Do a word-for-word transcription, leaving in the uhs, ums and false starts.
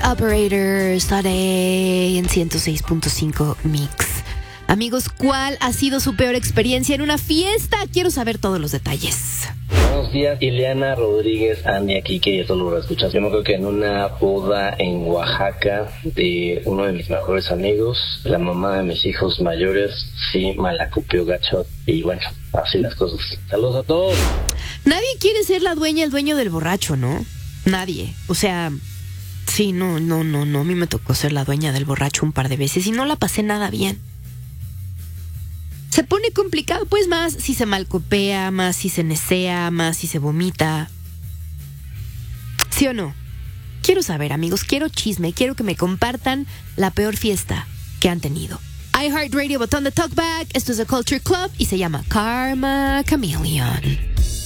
Operator Sunday en ciento seis punto cinco Mix. Amigos, ¿cuál ha sido su peor experiencia en una fiesta? Quiero saber todos los detalles. Buenos días, Ileana Rodríguez, Andy aquí, que ya solo lo escuchas. Yo me acuerdo que en una boda en Oaxaca de uno de mis mejores amigos, la mamá de mis hijos mayores sí malacopió gacho y bueno, así las cosas. Saludos a todos. Nadie quiere ser la dueña, el dueño del borracho, ¿no? Nadie. O sea, sí, no, no, no, no. A mí me tocó ser la dueña del borracho un par de veces y no la pasé nada bien. Se pone complicado, pues, más si se malcopea, más si se nesea, más si se vomita. ¿Sí o no? Quiero saber, amigos, quiero chisme, quiero que me compartan la peor fiesta que han tenido. iHeartRadio, botón de talkback. Esto es The Culture Club y se llama Karma Chameleon.